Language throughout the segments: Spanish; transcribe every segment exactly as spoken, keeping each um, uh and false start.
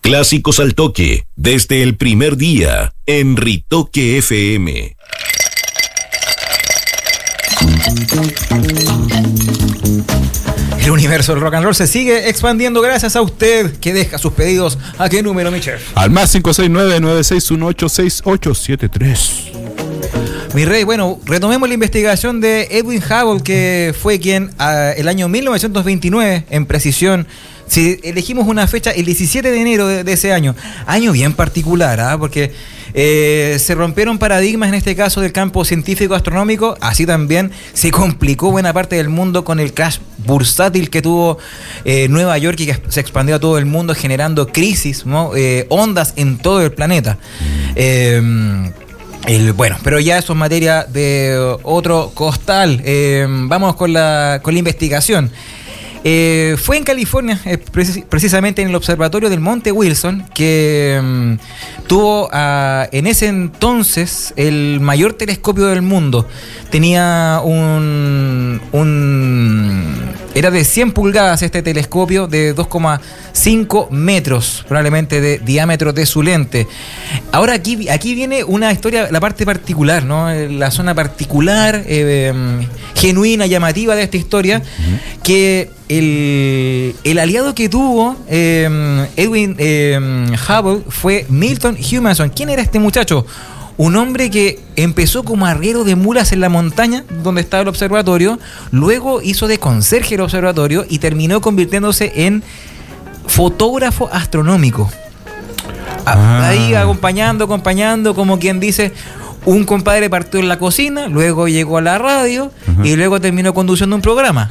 Clásicos al toque, desde el primer día, en Ritoque F M. El universo del rock and roll se sigue expandiendo gracias a usted, que deja sus pedidos. ¿A qué número, mi chef? Al más cinco seis nueve, nueve seis uno ocho, seis ocho siete tres. Mi rey, bueno, retomemos la investigación de Edwin Hubble, que fue quien a, el año mil novecientos veintinueve, en precisión, si elegimos una fecha, el diecisiete de enero de, de ese año, año bien particular, ¿ah? Porque eh, se rompieron paradigmas en este caso del campo científico astronómico, así también se complicó buena parte del mundo con el crash bursátil que tuvo eh, Nueva York y que se expandió a todo el mundo generando crisis, ¿no? eh, ondas en todo el planeta. Eh, El, bueno, pero ya eso es materia de otro costal. Eh, vamos con la, con la investigación. Eh, fue en California, eh, precis- precisamente en el observatorio del Monte Wilson, que um, tuvo uh, en ese entonces el mayor telescopio del mundo. Tenía un, un... Era de cien pulgadas este telescopio, de dos coma cinco metros probablemente de diámetro de su lente. Ahora aquí, aquí viene una historia, la parte particular, ¿no? La zona particular, eh, genuina, llamativa de esta historia, uh-huh. que el, el aliado que tuvo eh, Edwin eh, Hubble fue Milton Humason. ¿Quién era este muchacho? Un hombre que empezó como arriero de mulas en la montaña donde estaba el observatorio, luego hizo de conserje el observatorio y terminó convirtiéndose en fotógrafo astronómico. Ah. Ahí acompañando, acompañando, como quien dice, un compadre partió en la cocina, luego llegó a la radio, uh-huh. y luego terminó conduciendo un programa.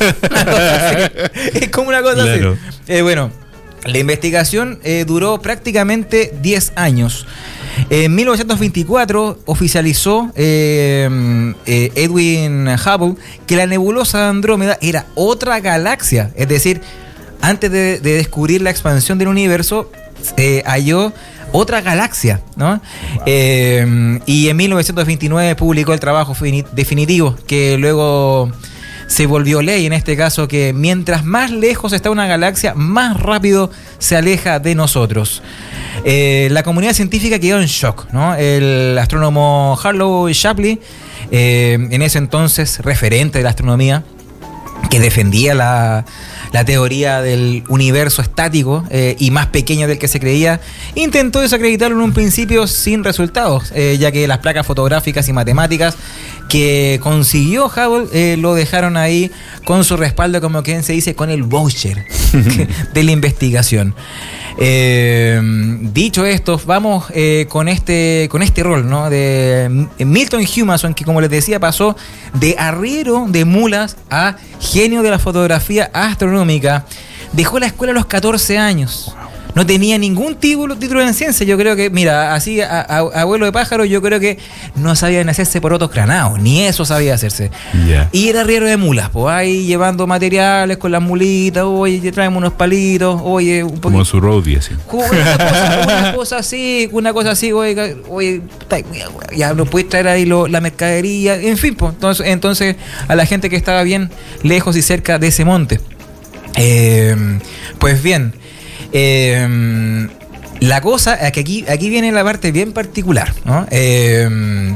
Es como una cosa claro. así. Eh, bueno, la investigación eh, duró prácticamente diez años. En mil novecientos veinticuatro oficializó eh, eh, Edwin Hubble que la nebulosa de Andrómeda era otra galaxia. Es decir, antes de, de descubrir la expansión del universo, eh, halló otra galaxia, ¿no? Wow. Eh, y en mil novecientos veintinueve publicó el trabajo fini- definitivo, que luego se volvió ley, en este caso, que mientras más lejos está una galaxia, más rápido se aleja de nosotros. Eh, la comunidad científica quedó en shock, ¿no? El astrónomo Harlow Shapley, eh, en ese entonces referente de la astronomía, que defendía la, la teoría del universo estático eh, y más pequeño del que se creía, intentó desacreditarlo en un principio sin resultados, eh, ya que las placas fotográficas y matemáticas que consiguió Hubble eh, lo dejaron ahí con su respaldo, como quien se dice, con el voucher de la investigación. Eh, dicho esto, vamos eh, con este con este rol, ¿no? De Milton Humason, que como les decía pasó de arriero de mulas a genio de la fotografía astronómica. Dejó la escuela a los catorce años. No tenía ningún título, título en ciencia. Yo creo que, mira, así a, a, abuelo de pájaro, yo creo que no sabía hacerse por otros granados, ni eso sabía hacerse. Yeah. Y era arriero de mulas, pues ahí llevando materiales con las mulitas, oye, traemos unos palitos, oye, un poquito. Como su roadie, así. Una cosa, una cosa así, una cosa así, oye, oye, ya nos puedes traer ahí lo, la mercadería, en fin, pues. Entonces, entonces, a la gente que estaba bien lejos y cerca de ese monte. Eh, pues bien. Eh, la cosa es que aquí, aquí viene la parte bien particular, ¿no? Eh,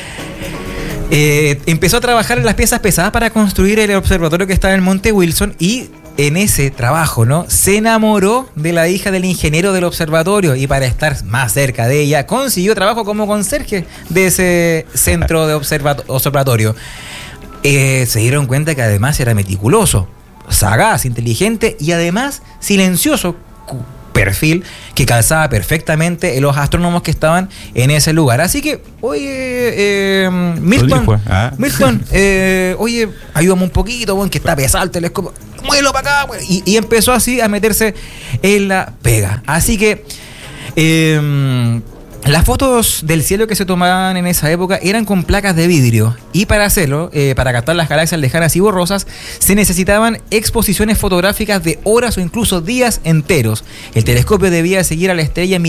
eh, empezó a trabajar en las piezas pesadas para construir el observatorio que está en el Monte Wilson, y en ese trabajo, ¿no?, se enamoró de la hija del ingeniero del observatorio, y para estar más cerca de ella consiguió trabajo como conserje de ese centro de observato- observatorio. Eh, se dieron cuenta que además era meticuloso, sagaz, inteligente y además silencioso, perfil que calzaba perfectamente en los astrónomos que estaban en ese lugar. Así que, oye, eh, Milton, ah. Milton eh, oye, ayúdame un poquito, bueno, que está pesado el telescopio, muévelo para acá, y, y empezó así a meterse en la pega. Así que eh, las fotos del cielo que se tomaban en esa época eran con placas de vidrio, y para hacerlo, eh, para captar las galaxias lejanas y borrosas, se necesitaban exposiciones fotográficas de horas o incluso días enteros. El telescopio debía seguir a la estrella